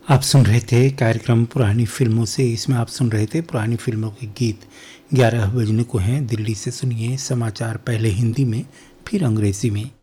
आप सुन रहे थे कार्यक्रम पुरानी फिल्मों से। इसमें आप सुन रहे थे पुरानी फिल्मों के गीत। 11 बजने को हैं। दिल्ली से सुनिए समाचार, पहले हिंदी में फिर अंग्रेजी में।